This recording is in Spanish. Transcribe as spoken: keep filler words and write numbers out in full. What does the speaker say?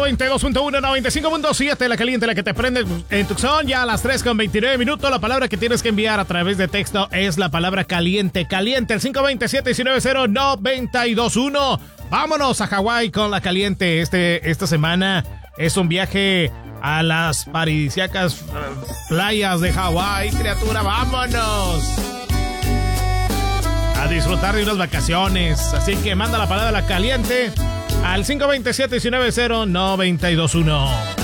noventa y dos punto uno, noventa y cinco punto siete, la caliente, la que te prende en Tucson. Ya a las tres con veintinueve minutos. La palabra que tienes que enviar a través de texto es la palabra caliente. Caliente, el cinco dos siete, uno nueve cero, nueve dos uno. Vámonos a Hawái con la caliente. Este, esta semana es un viaje a las paradisíacas playas de Hawái, criatura. ¡Vámonos! A disfrutar de unas vacaciones. Así que manda la palabra la caliente al cinco dos siete, uno nueve cero, nueve dos uno.